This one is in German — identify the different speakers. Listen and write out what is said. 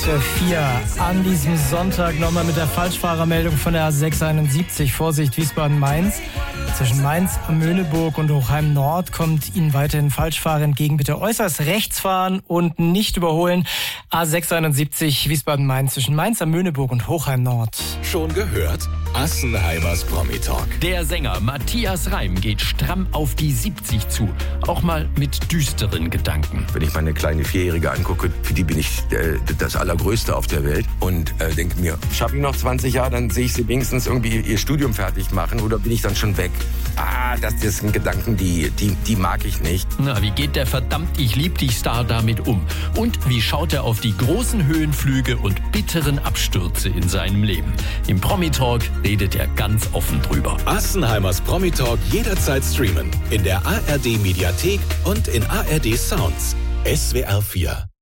Speaker 1: 4 an diesem Sonntag nochmal mit der Falschfahrermeldung von der A671. Vorsicht, Wiesbaden-Mainz. Zwischen Mainz am Möhneburg und Hochheim Nord kommt Ihnen weiterhin Falschfahrer entgegen. Bitte äußerst rechts fahren und nicht überholen. A671 Wiesbaden-Mainz zwischen Mainz am Möhneburg und Hochheim Nord.
Speaker 2: Schon gehört? Assenheimers Promi-Talk.
Speaker 3: Der Sänger Matthias Reim geht stramm auf die 70 zu. Auch mal mit düsteren Gedanken.
Speaker 4: Wenn ich meine kleine Vierjährige angucke, für die bin ich das Allergrößte auf der Welt. Und denke mir, schaffe ich noch 20 Jahre, dann sehe ich sie wenigstens irgendwie ihr Studium fertig machen oder bin ich dann schon weg? Das sind Gedanken, die mag ich nicht.
Speaker 3: Na, wie geht der verdammt Ich lieb dich Star damit um? Und wie schaut er auf die großen Höhenflüge und bitteren Abstürze in seinem Leben? Im Promi-Talk redet er ganz offen drüber.
Speaker 2: Assenheimers Promi-Talk jederzeit streamen. In der ARD-Mediathek und in ARD Sounds. SWR 4.